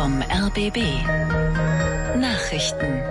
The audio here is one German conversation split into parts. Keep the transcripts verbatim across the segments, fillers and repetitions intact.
vom R B B. Nachrichten.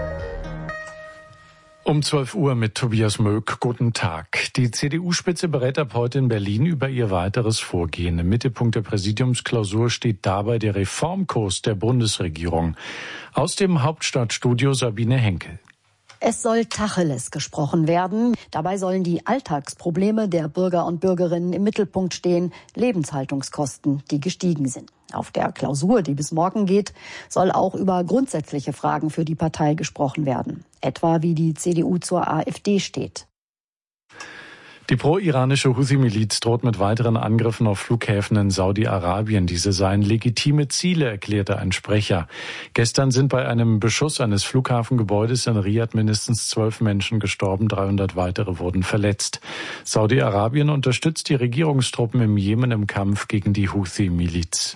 Um zwölf Uhr mit Tobias Möck. Guten Tag. Die C D U-Spitze berät ab heute in Berlin über ihr weiteres Vorgehen. Im Mittelpunkt der Präsidiumsklausur steht dabei der Reformkurs der Bundesregierung. Aus dem Hauptstadtstudio Sabine Henkel. Es soll Tacheles gesprochen werden. Dabei sollen die Alltagsprobleme der Bürger und Bürgerinnen im Mittelpunkt stehen. Lebenshaltungskosten, die gestiegen sind. Auf der Klausur, die bis morgen geht, soll auch über grundsätzliche Fragen für die Partei gesprochen werden. Etwa wie die C D U zur AfD steht. Die pro-iranische Houthi-Miliz droht mit weiteren Angriffen auf Flughäfen in Saudi-Arabien. Diese seien legitime Ziele, erklärte ein Sprecher. Gestern sind bei einem Beschuss eines Flughafengebäudes in Riad mindestens zwölf Menschen gestorben, dreihundert weitere wurden verletzt. Saudi-Arabien unterstützt die Regierungstruppen im Jemen im Kampf gegen die Houthi-Miliz.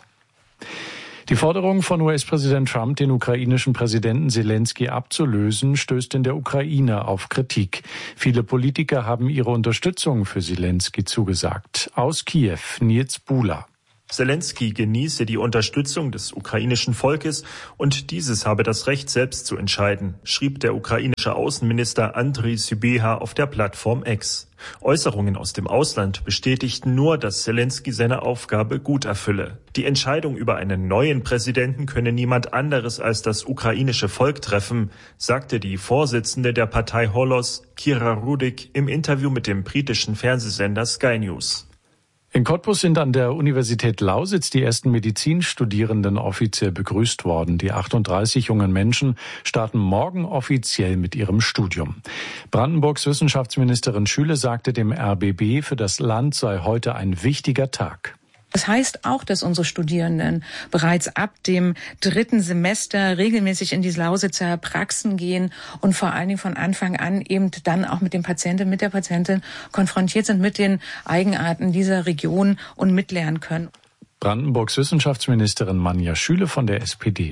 Die Forderung von U S-Präsident Trump, den ukrainischen Präsidenten Zelensky abzulösen, stößt in der Ukraine auf Kritik. Viele Politiker haben ihre Unterstützung für Zelensky zugesagt. Aus Kiew, Nils Bula. Zelensky genieße die Unterstützung des ukrainischen Volkes und dieses habe das Recht, selbst zu entscheiden, schrieb der ukrainische Außenminister Andriy Sybiha auf der Plattform X. Äußerungen aus dem Ausland bestätigten nur, dass Zelensky seine Aufgabe gut erfülle. Die Entscheidung über einen neuen Präsidenten könne niemand anderes als das ukrainische Volk treffen, sagte die Vorsitzende der Partei Holos, Kira Rudik, im Interview mit dem britischen Fernsehsender Sky News. In Cottbus sind an der Universität Lausitz die ersten Medizinstudierenden offiziell begrüßt worden. Die achtunddreißig jungen Menschen starten morgen offiziell mit ihrem Studium. Brandenburgs Wissenschaftsministerin Schüle sagte dem R B B, für das Land sei heute ein wichtiger Tag. Das heißt auch, dass unsere Studierenden bereits ab dem dritten Semester regelmäßig in die Lausitzer Praxen gehen und vor allen Dingen von Anfang an eben dann auch mit dem Patienten, mit der Patientin konfrontiert sind mit den Eigenarten dieser Region und mitlernen können. Brandenburgs Wissenschaftsministerin Manja Schüle von der S P D.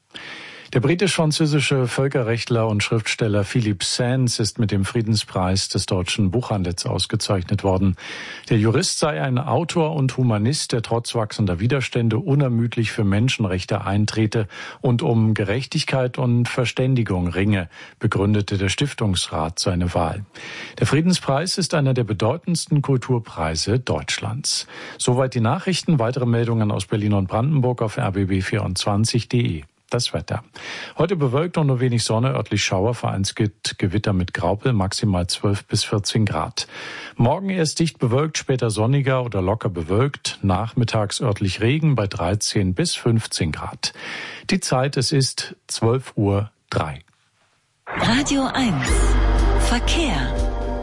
Der britisch-französische Völkerrechtler und Schriftsteller Philippe Sands ist mit dem Friedenspreis des deutschen Buchhandels ausgezeichnet worden. Der Jurist sei ein Autor und Humanist, der trotz wachsender Widerstände unermüdlich für Menschenrechte eintrete und um Gerechtigkeit und Verständigung ringe, begründete der Stiftungsrat seine Wahl. Der Friedenspreis ist einer der bedeutendsten Kulturpreise Deutschlands. Soweit die Nachrichten. Weitere Meldungen aus Berlin und Brandenburg auf r b b vierundzwanzig punkt de. Das Wetter. Heute bewölkt und nur wenig Sonne, örtlich Schauer, vereinzelt Gewitter mit Graupel, maximal zwölf bis vierzehn Grad. Morgen erst dicht bewölkt, später sonniger oder locker bewölkt, nachmittags örtlich Regen bei dreizehn bis fünfzehn Grad. Die Zeit, es ist zwölf Uhr drei. Radio eins. Verkehr.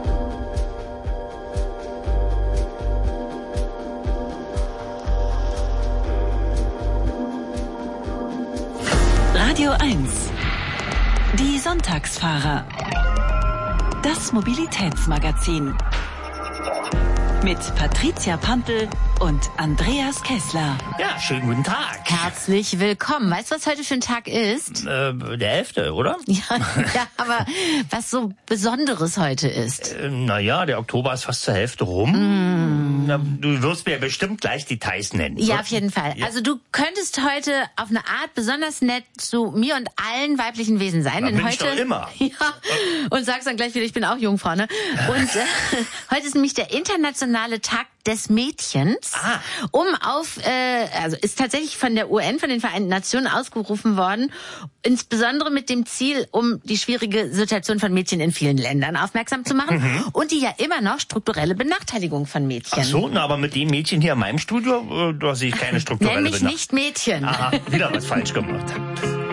Radio eins. Die Sonntagsfahrer. Das Mobilitätsmagazin. Mit Patricia Pampel und Andreas Kessler. Ja, schönen guten Tag. Herzlich willkommen. Weißt du, was heute für ein Tag ist? Äh, der elfte, oder? Ja, ja, aber was so Besonderes heute ist. Äh, naja, der Oktober ist fast zur Hälfte rum. Mm. Na, du wirst mir bestimmt gleich Details nennen. Ja, oder? Auf jeden Fall. Ja. Also du könntest heute auf eine Art besonders nett zu mir und allen weiblichen Wesen sein. Na, denn bin heute, ich doch immer. Ja, und sagst dann gleich wieder, ich bin auch Jungfrau, ne? Und äh, heute ist nämlich der internationale Tag des Mädchens, ah. um auf, äh, also ist tatsächlich von der U N, von den Vereinten Nationen ausgerufen worden, insbesondere mit dem Ziel, um die schwierige Situation von Mädchen in vielen Ländern aufmerksam zu machen mhm. und die ja immer noch strukturelle Benachteiligung von Mädchen. Ach so, na, aber mit den Mädchen hier in meinem Studio, da sehe ich keine strukturelle Benachteiligung. Nenn mich nicht Mädchen. Aha, wieder was falsch gemacht.